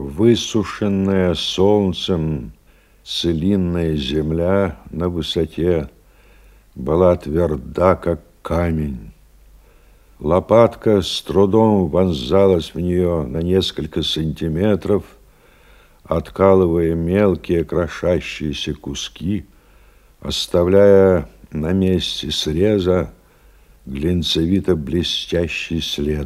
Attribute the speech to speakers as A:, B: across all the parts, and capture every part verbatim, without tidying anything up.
A: Высушенная солнцем целинная земля на высоте была тверда, как камень. Лопатка с трудом вонзалась в нее на несколько сантиметров, откалывая мелкие крошащиеся куски, оставляя на месте среза глинцевито-блестящий след.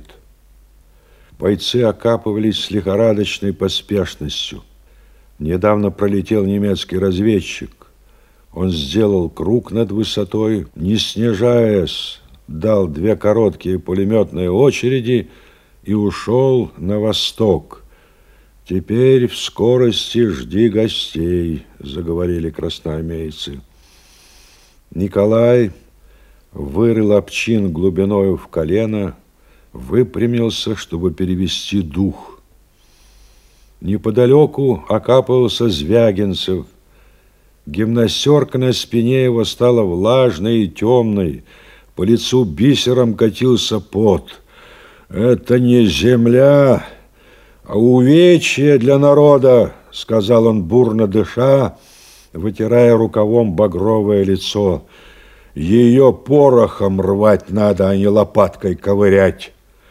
A: Бойцы окапывались с лихорадочной поспешностью. Недавно пролетел немецкий разведчик. Он сделал круг над высотой, не снижаясь, дал две короткие пулеметные очереди и ушел на восток. «Теперь в скорости жди гостей», — заговорили красноармейцы. Николай вырыл обчин глубиною в колено, выпрямился, чтобы перевести дух. Неподалеку окапывался Звягинцев. Гимнастерка на спине его стала влажной и темной, по лицу бисером катился пот. «Это не земля, а увечье для народа», — сказал он, бурно дыша, вытирая рукавом багровое лицо. «Ее порохом рвать надо, а не лопаткой ковырять».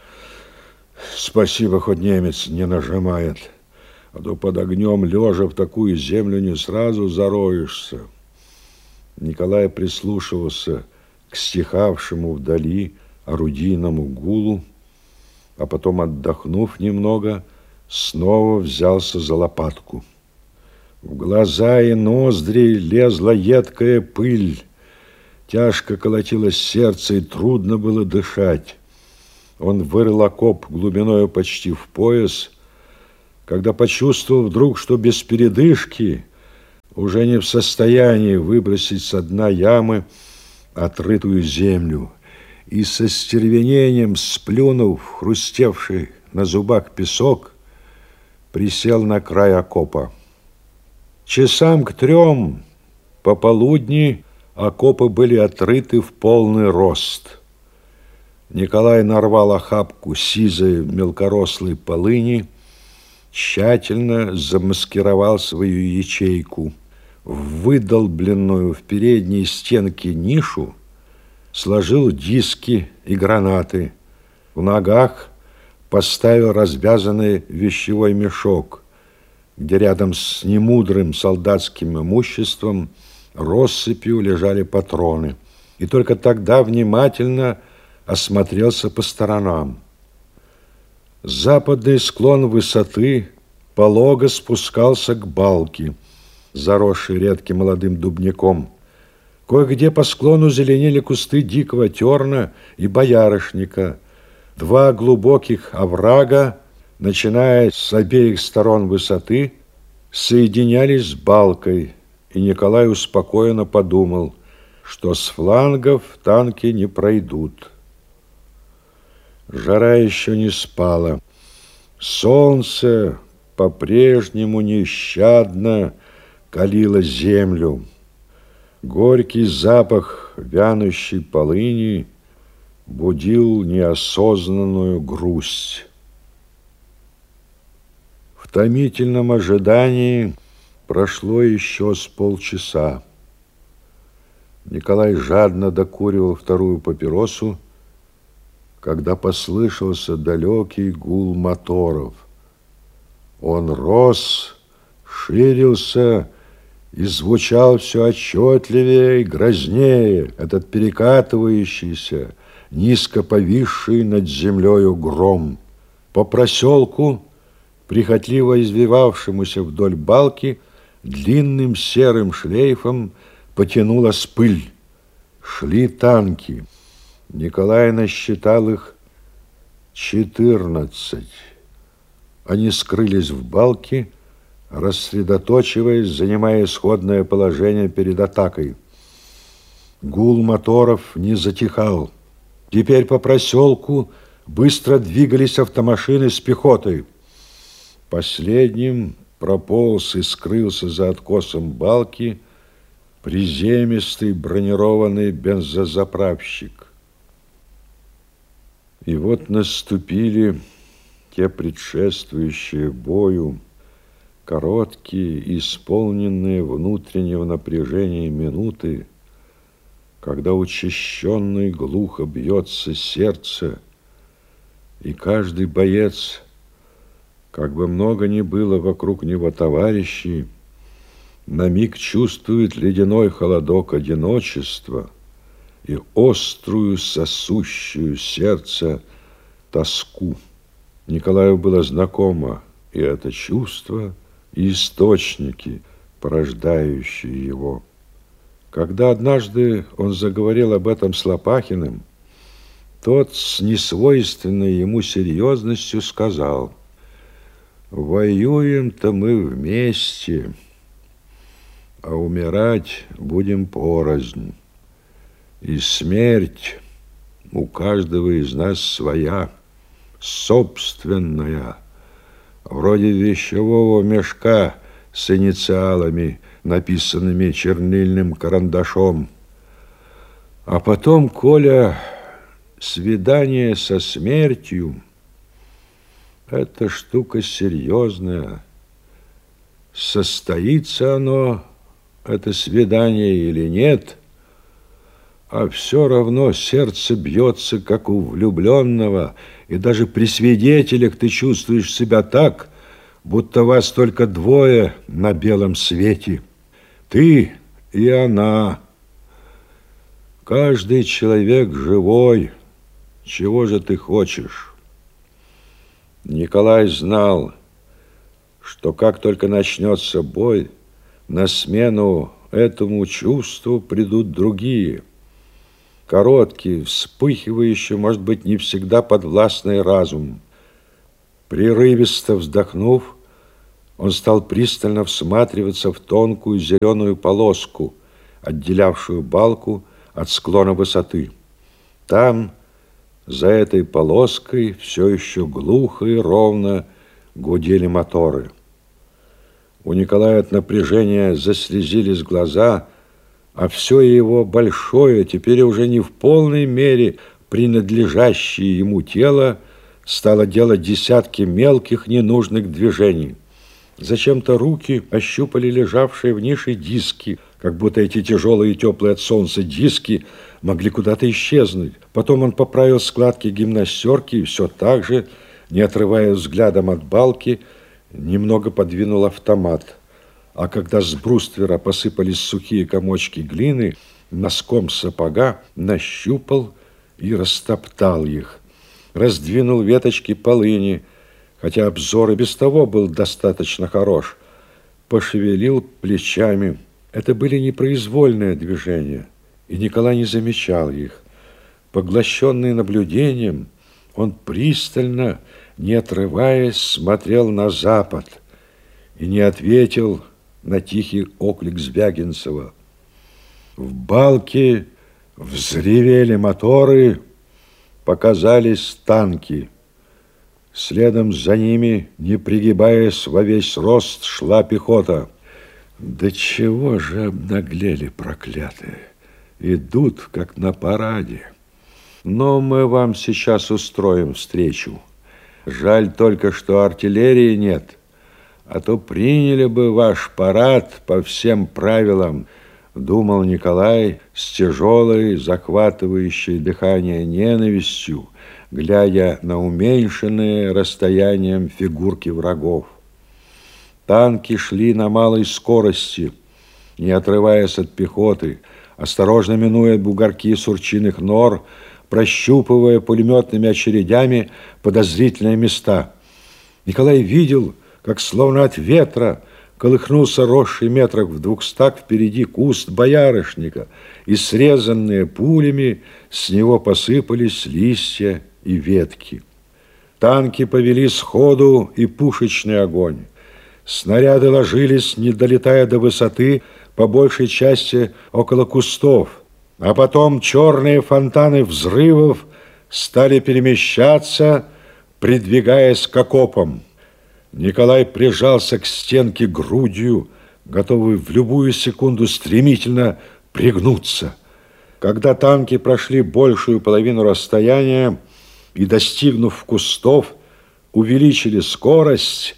A: Спасибо, хоть немец не нажимает, а то под огнем лежа в такую землю не сразу зароешься. Николай прислушивался к стихавшему вдали орудийному гулу, а потом, отдохнув немного, снова взялся за лопатку. В глаза и ноздри лезла едкая пыль, тяжко колотилось сердце и трудно было дышать. Он вырыл окоп глубиною почти в пояс, когда почувствовал вдруг, что без передышки уже не в состоянии выбросить со дна ямы отрытую землю, и со стервенением, сплюнув хрустевший на зубах песок, присел на край окопа. Часам к трем пополудни окопы были отрыты в полный рост. Николай нарвал охапку сизой мелкорослой полыни, тщательно замаскировал свою ячейку, в выдолбленную в передней стенке нишу сложил диски и гранаты. В ногах поставил развязанный вещевой мешок, где рядом с немудрым солдатским имуществом россыпью лежали патроны. И только тогда внимательно осмотрелся по сторонам. Западный склон высоты полого спускался к балке, заросшей редким молодым дубняком. Кое-где по склону зеленели кусты дикого терна и боярышника. Два глубоких оврага, начиная с обеих сторон высоты, соединялись с балкой, и Николай успокоенно подумал, что с флангов танки не пройдут. Жара еще не спала. Солнце по-прежнему нещадно калило землю. Горький запах вянущей полыни будил неосознанную грусть. В томительном ожидании прошло еще с полчаса. Николай жадно докуривал вторую папиросу, когда послышался далекий гул моторов. Он рос, ширился и звучал все отчетливее и грознее, этот перекатывающийся, низко повисший над землею гром. По проселку, прихотливо извивавшемуся вдоль балки, длинным серым шлейфом потянулась пыль. Шли танки. Николай насчитал их четырнадцать. Они скрылись в балке, рассредоточиваясь, занимая исходное положение перед атакой. Гул моторов не затихал. Теперь по проселку быстро двигались автомашины с пехотой. Последним прополз и скрылся за откосом балки приземистый бронированный бензозаправщик. И вот наступили те предшествующие бою Короткие, исполненные внутреннего напряжения минуты, когда учащенно и глухо бьется сердце, и каждый боец, как бы много ни было вокруг него товарищей, на миг чувствует ледяной холодок одиночества и острую, сосущую сердце тоску. Николаю было знакомо и это чувство, и источники, порождающие его. Когда однажды он заговорил об этом с Лопахиным, тот с несвойственной ему серьезностью сказал: «Воюем-то мы вместе, а умирать будем порознь. И смерть у каждого из нас своя, собственная, вроде вещевого мешка с инициалами, написанными чернильным карандашом. А потом, Коля, свидание со смертью — это штука серьезная. Состоится оно, это свидание, или нет, а все равно сердце бьется, как у влюбленного, и даже при свидетелях ты чувствуешь себя так, будто вас только двое на белом свете. Ты и она. Каждый человек живой. Чего же ты хочешь?» Николай знал, что как только начнется бой, на смену этому чувству придут другие, короткие, вспыхивающие, может быть, не всегда подвластный разум. Прерывисто вздохнув, он стал пристально всматриваться в тонкую зеленую полоску, отделявшую балку от склона высоты. Там, за этой полоской, все еще глухо и ровно гудели моторы. У Николая от напряжения заслезились глаза, а все его большое, теперь уже не в полной мере принадлежащее ему тело, стало делать десятки мелких ненужных движений. Зачем-то руки ощупали лежавшие в нише диски, как будто эти тяжелые и теплые от солнца диски могли куда-то исчезнуть. Потом он поправил складки гимнастерки и все так же, не отрывая взглядом от балки, немного подвинул автомат. А когда с бруствера посыпались сухие комочки глины, носком сапога нащупал и растоптал их. Раздвинул веточки полыни, хотя обзор и без того был достаточно хорош. Пошевелил плечами. Это были непроизвольные движения, и Николай не замечал их. Поглощенный наблюдением, он пристально, не отрываясь, смотрел на запад и не ответил на тихий оклик Звягинцева. В балке взревели моторы, показались танки. Следом за ними, не пригибаясь во весь рост, шла пехота. Да чего же обнаглели проклятые? Идут, как на параде. Но мы вам сейчас устроим встречу. Жаль только, что артиллерии нет, а то приняли бы ваш парад по всем правилам, думал Николай с тяжелой, захватывающей дыхание ненавистью, глядя на уменьшенные расстоянием фигурки врагов. Танки шли на малой скорости, не отрываясь от пехоты, осторожно минуя бугорки сурчиных нор, прощупывая пулеметными очередями подозрительные места. Николай видел, как словно от ветра колыхнулся росший метрах в двухстах впереди куст боярышника, и срезанные пулями с него посыпались листья и ветки. Танки повели сходу и пушечный огонь. Снаряды ложились, не долетая до высоты, по большей части около кустов, а потом черные фонтаны взрывов стали перемещаться, придвигаясь к окопам. Николай прижался к стенке грудью, готовый в любую секунду стремительно пригнуться. Когда танки прошли большую половину расстояния и, достигнув кустов, увеличили скорость,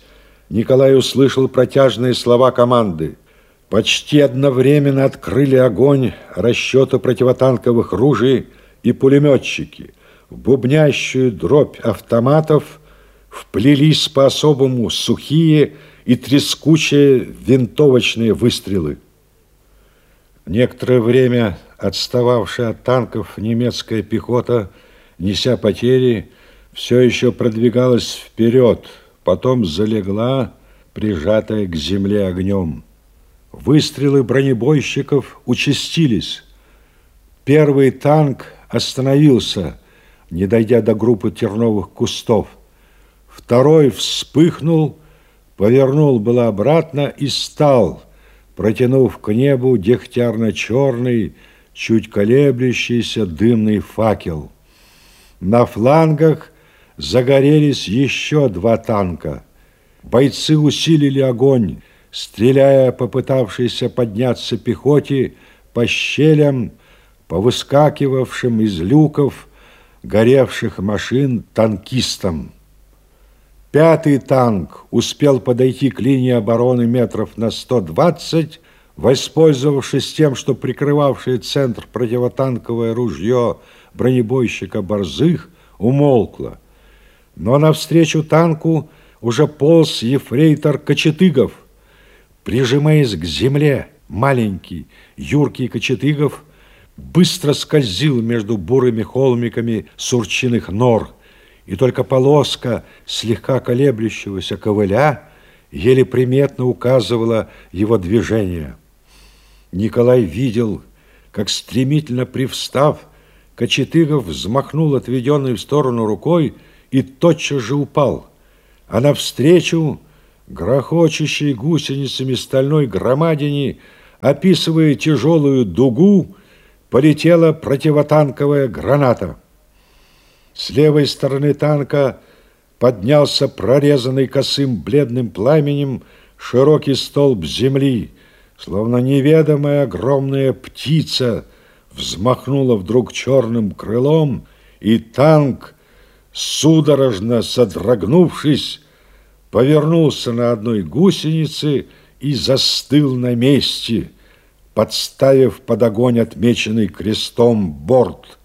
A: Николай услышал протяжные слова команды. Почти одновременно открыли огонь расчеты противотанковых ружей и пулеметчики. В бубнящую дробь автоматов вплелись по-особому сухие и трескучие винтовочные выстрелы. Некоторое время отстававшая от танков немецкая пехота, неся потери, все еще продвигалась вперед, потом залегла, прижатая к земле огнем. Выстрелы бронебойщиков участились. Первый танк остановился, не дойдя до группы терновых кустов. Второй вспыхнул, повернул было обратно и стал, протянув к небу дегтярно-черный, чуть колеблющийся дымный факел. На флангах загорелись еще два танка. Бойцы усилили огонь, стреляя по пытавшейся подняться пехоте по щелям, по выскакивавшим из люков горевших машин танкистам. Пятый танк успел подойти к линии обороны метров на сто двадцать, воспользовавшись тем, что прикрывавшее центр противотанковое ружье бронебойщика Борзых умолкло. Но навстречу танку уже полз ефрейтор Кочетыгов. Прижимаясь к земле, маленький, юркий Кочетыгов быстро скользил между бурыми холмиками сурчиных нор, и только полоска слегка колеблющегося ковыля еле приметно указывала его движение. Николай видел, как, стремительно привстав, Кочетыгов взмахнул отведенной в сторону рукой и тотчас же упал, а навстречу грохочущей гусеницами стальной громадине, описывая тяжелую дугу, полетела противотанковая граната. С левой стороны танка поднялся прорезанный косым бледным пламенем широкий столб земли, словно неведомая огромная птица взмахнула вдруг черным крылом, и танк, судорожно содрогнувшись, повернулся на одной гусенице и застыл на месте, подставив под огонь отмеченный крестом борт.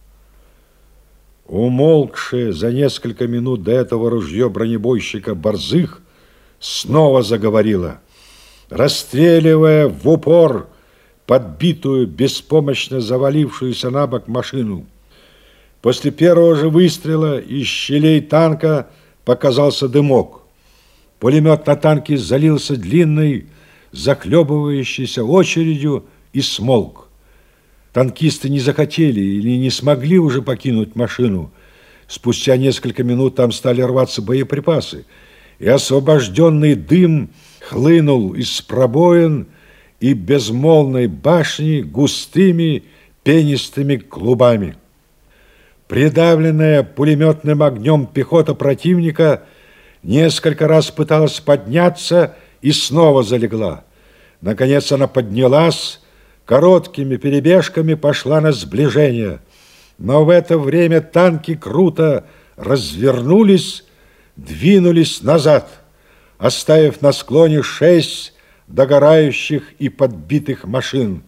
A: Умолкшее за несколько минут до этого ружье бронебойщика Борзых снова заговорило, расстреливая в упор подбитую, беспомощно завалившуюся на бок машину. После первого же выстрела из щелей танка показался дымок. Пулемет на танке залился длинной, захлебывающейся очередью и смолк. Танкисты не захотели или не смогли уже покинуть машину. Спустя несколько минут там стали рваться боеприпасы, и освобожденный дым хлынул из пробоин и безмолвной башни густыми пенистыми клубами. Придавленная пулеметным огнем пехота противника несколько раз пыталась подняться и снова залегла. Наконец она поднялась, короткими перебежками пошла на сближение. Но в это время танки круто развернулись, двинулись назад, оставив на склоне шесть догорающих и подбитых машин.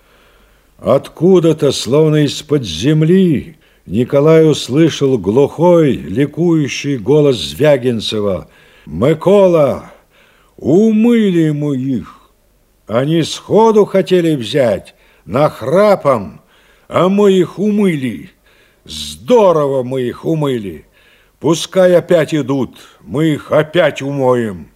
A: Откуда-то, словно из-под земли, Николай услышал глухой, ликующий голос Звягинцева: «Микола, умыли мы их! Они сходу хотели взять, нахрапом, а мы их умыли. Здорово мы их умыли. Пускай опять идут, мы их опять умоем».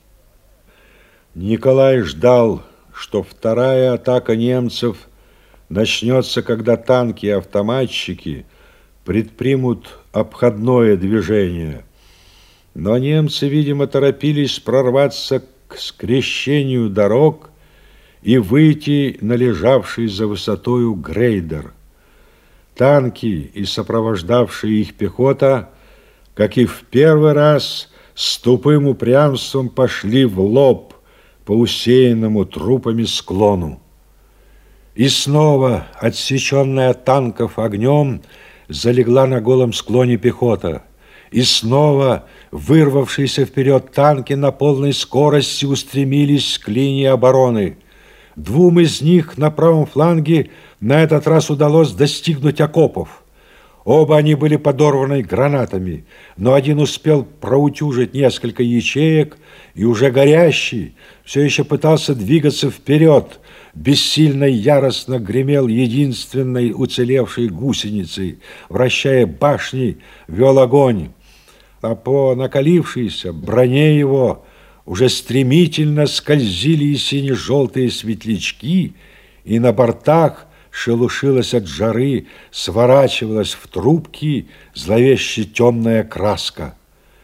A: Николай ждал, что вторая атака немцев начнется, когда танки и автоматчики предпримут обходное движение. Но немцы, видимо, торопились прорваться к скрещению дорог и выйти на лежавший за высотою грейдер. Танки и сопровождавшая их пехота, как и в первый раз, с тупым упрямством пошли в лоб по усеянному трупами склону. И снова, отсеченная от танков огнем, залегла на голом склоне пехота. И снова вырвавшиеся вперед танки на полной скорости устремились к линии обороны. Двум из них на правом фланге на этот раз удалось достигнуть окопов. Оба они были подорваны гранатами, но один успел проутюжить несколько ячеек и уже горящий все еще пытался двигаться вперед. Бессильно и яростно гремел единственной уцелевшей гусеницей, вращая башни, вел огонь. А по накалившейся броне его уже стремительно скользили и сине-желтые светлячки, и на бортах шелушилась от жары, сворачивалась в трубки зловеще темная краска.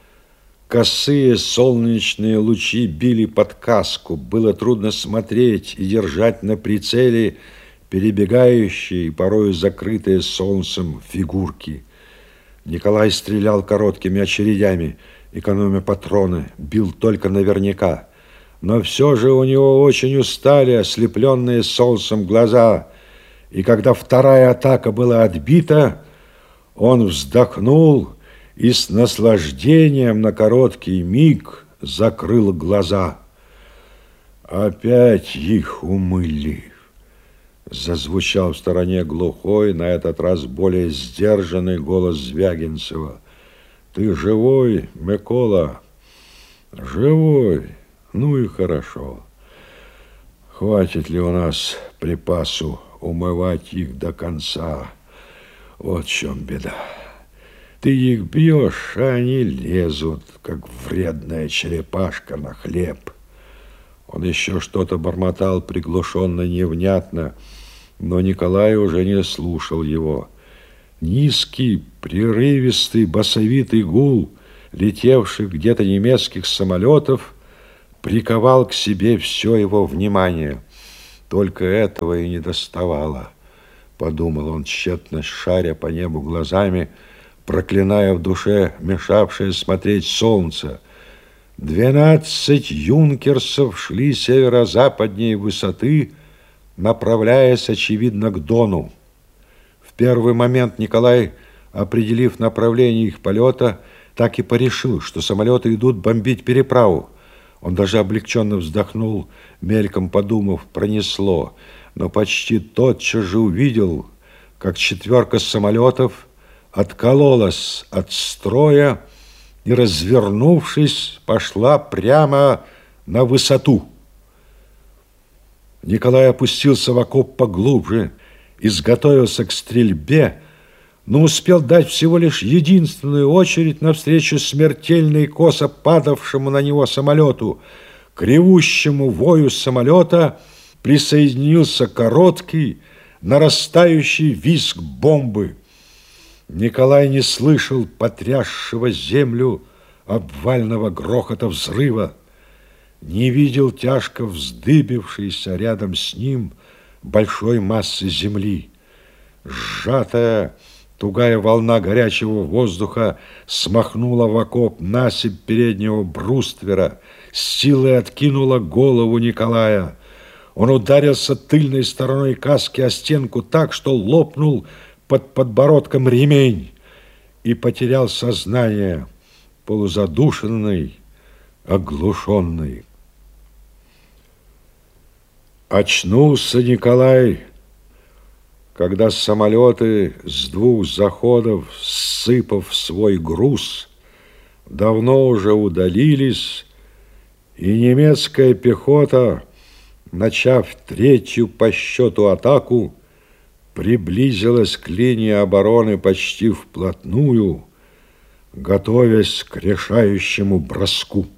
A: Косые солнечные лучи били под каску. Было трудно смотреть и держать на прицеле перебегающие, порою закрытые солнцем фигурки. Николай стрелял короткими очередями, экономя патроны, бил только наверняка. Но все же у него очень устали ослепленные солнцем глаза. И когда вторая атака была отбита, он вздохнул и с наслаждением на короткий миг закрыл глаза. «Опять их умыли!» Зазвучал в стороне глухой, на этот раз более сдержанный голос Звягинцева. «Ты живой, Микола?» «Живой? Ну и хорошо. Хватит ли у нас припасу умывать их до конца? Вот в чем беда. Ты их бьешь, а они лезут, как вредная черепашка на хлеб». Он еще что-то бормотал приглушенно, невнятно, но Николай уже не слушал его. Низкий, прерывистый, басовитый гул, летевших где-то немецких самолетов, приковал к себе все его внимание. Только этого и не доставало, подумал он, тщетно шаря по небу глазами, проклиная в душе мешавшее смотреть солнце. Двенадцать юнкерсов шли северо-западнее высоты, направляясь, очевидно, к Дону. В первый момент Николай, определив направление их полета, так и порешил, что самолеты идут бомбить переправу. Он даже облегченно вздохнул, мельком подумав, пронесло, но почти тотчас же увидел, как четверка самолетов откололась от строя и, развернувшись, пошла прямо на высоту. Николай опустился в окоп поглубже, изготовился к стрельбе, но успел дать всего лишь единственную очередь навстречу смертельной косо падавшему на него самолету. К ревущему вою самолета присоединился короткий, нарастающий визг бомбы. Николай не слышал потрясшего землю обвального грохота взрыва, не видел тяжко вздыбившейся рядом с ним большой массы земли. Сжатая, тугая волна горячего воздуха смахнула в окоп насыпь переднего бруствера, с силой откинула голову Николая. Он ударился тыльной стороной каски о стенку так, что лопнул под подбородком ремень и потерял сознание, полузадушенный, оглушенный. Очнулся Николай, когда самолеты с двух заходов, сыпав свой груз, давно уже удалились, и немецкая пехота, начав третью по счету атаку, приблизилась к линии обороны почти вплотную, готовясь к решающему броску.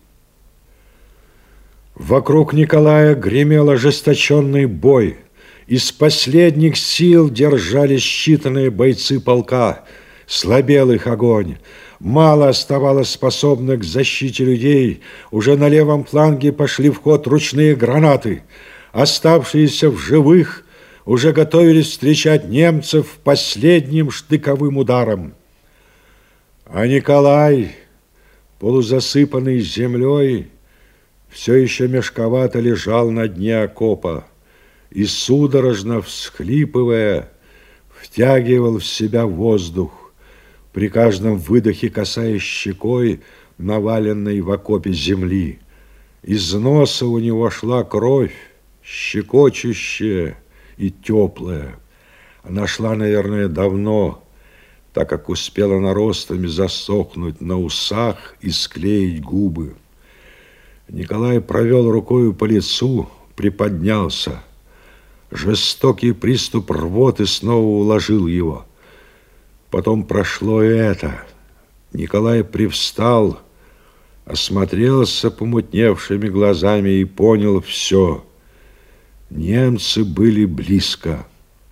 A: Вокруг Николая гремел ожесточенный бой. Из последних сил держались считанные бойцы полка. Слабел их огонь. Мало оставалось способных к защите людей. Уже на левом фланге пошли в ход ручные гранаты. Оставшиеся в живых уже готовились встречать немцев последним штыковым ударом. А Николай, полузасыпанный землей, все еще мешковато лежал на дне окопа и, судорожно всхлипывая, втягивал в себя воздух. при каждом выдохе касаясь щекой наваленной в окопе земли. Из носа у него шла кровь, щекочущая и теплая. Она шла, наверное, давно, так как успела наростами засохнуть на усах и склеить губы. Николай провел рукою по лицу, приподнялся. Жестокий приступ рвоты снова уложил его. Потом прошло это. Николай привстал, осмотрелся помутневшими глазами и понял все. Немцы были близко.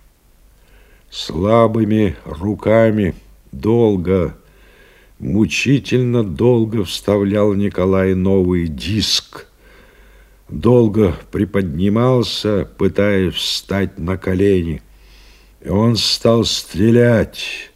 A: Слабыми руками долго, мучительно долго вставлял Николай новый диск. Долго приподнимался, пытаясь встать на колени. И он стал стрелять,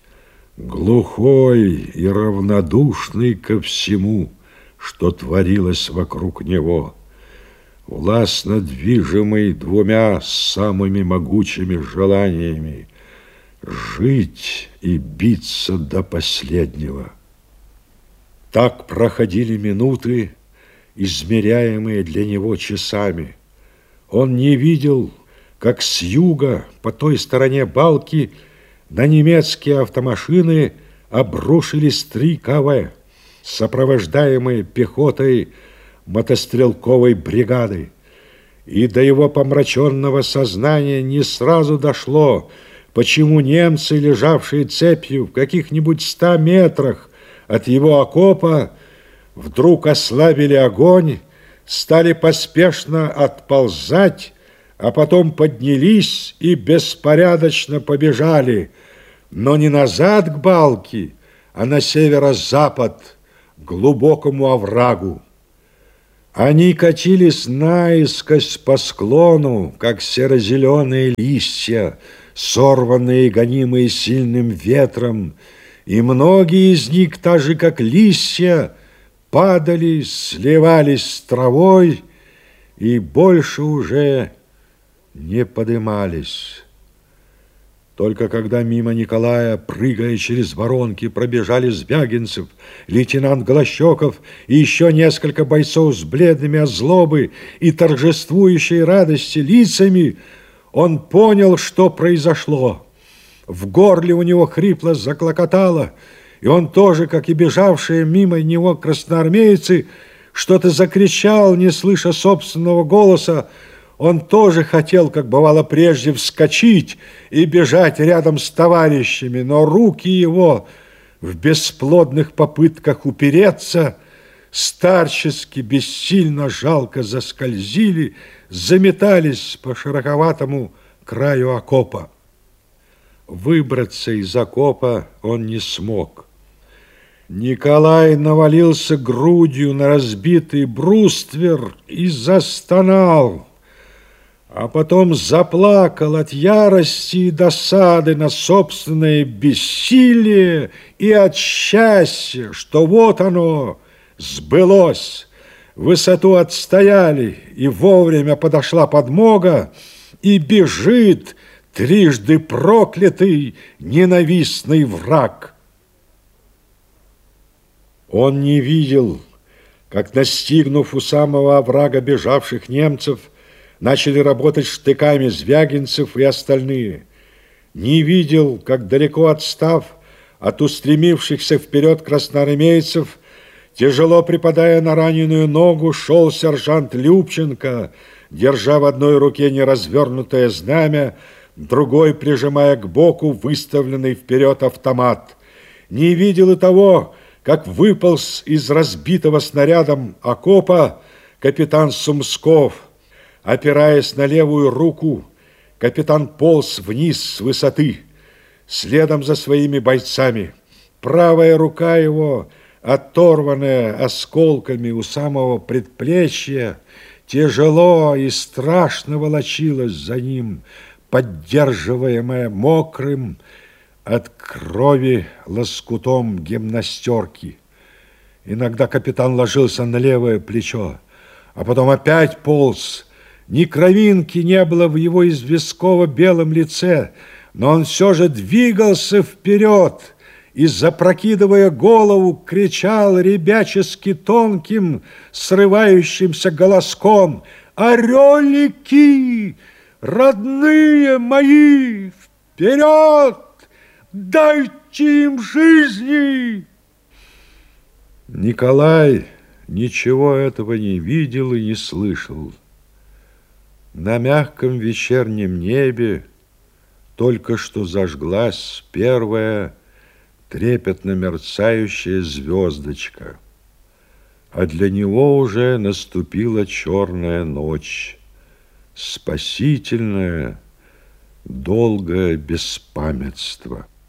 A: глухой и равнодушный ко всему, что творилось вокруг него, властно движимый двумя самыми могучими желаниями — жить и биться до последнего. Так проходили минуты, измеряемые для него часами. Он не видел, как с юга, по той стороне балки, на немецкие автомашины обрушились три ка вэ, сопровождаемые пехотой мотострелковой бригады. И до его помраченного сознания не сразу дошло, почему немцы, лежавшие цепью в каких-нибудь ста метрах от его окопа, вдруг ослабили огонь, стали поспешно отползать, а потом поднялись и беспорядочно побежали, но не назад к балке, а на северо-запад, к глубокому оврагу. Они катились наискось по склону, как серо-зеленые листья, сорванные и гонимые сильным ветром, и многие из них, так же как листья, падали, сливались с травой и больше уже не подымались. Только когда мимо Николая, прыгая через воронки, пробежали Звягинцев, лейтенант Голощеков и еще несколько бойцов с бледными от злобы и торжествующей радости лицами, он понял, что произошло. В горле у него хрипло заклокотало, и он тоже, как и бежавшие мимо него красноармейцы, что-то закричал, не слыша собственного голоса. Он тоже хотел, как бывало прежде, вскочить и бежать рядом с товарищами, но руки его в бесплодных попытках упереться старчески, бессильно, жалко заскользили, заметались по широковатому краю окопа. Выбраться из окопа он не смог. Николай навалился грудью на разбитый бруствер и застонал, а потом заплакал от ярости и досады на собственное бессилие и от счастья, что вот оно сбылось. Высоту отстояли, и вовремя подошла подмога, и бежит трижды проклятый ненавистный враг. Он не видел, как, настигнув у самого оврага бежавших немцев, начали работать штыками Звягинцев и остальные. Не видел, как, далеко отстав от устремившихся вперед красноармейцев, тяжело припадая на раненую ногу, шел сержант Любченко, держа в одной руке неразвернутое знамя, другой прижимая к боку выставленный вперед автомат. Не видел и того, как выполз из разбитого снарядом окопа капитан Сумсков. Опираясь на левую руку, капитан полз вниз с высоты, следом за своими бойцами. Правая рука его, оторванная осколками у самого предплечья, тяжело и страшно волочилась за ним, поддерживаемая мокрым от крови лоскутом гимнастерки. Иногда капитан ложился на левое плечо, а потом опять полз. Ни кровинки не было в его известково-белом лице, но он все же двигался вперед и, запрокидывая голову, кричал ребячески тонким, срывающимся голоском: «Орелики, родные мои, вперед! Дайте им жизни!» Николай ничего этого не видел и не слышал. На мягком вечернем небе только что зажглась первая трепетно мерцающая звездочка, а для него уже наступила черная ночь, спасительное, долгое беспамятство.